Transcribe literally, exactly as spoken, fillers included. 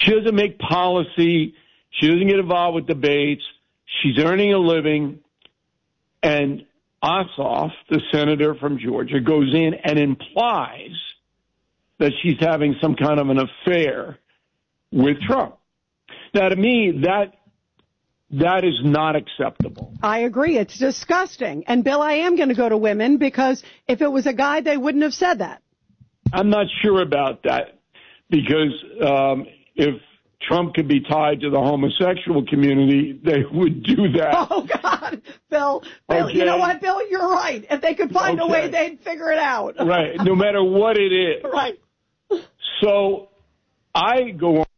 She doesn't make policy. She doesn't get involved with debates. She's earning a living. And Ossoff, the senator from Georgia, goes in and implies that she's having some kind of an affair with Trump. Now, to me, that that is not acceptable. I agree. It's disgusting. And, Bill, I am going to go to women because if it was a guy, they wouldn't have said that. I'm not sure about that because um, if Trump could be tied to the homosexual community, they would do that. Oh, God. Bill, Bill okay. You know what, Bill? You're right. If they could find okay. a way, they'd figure it out. Right. No matter what it is. Right. So I go on.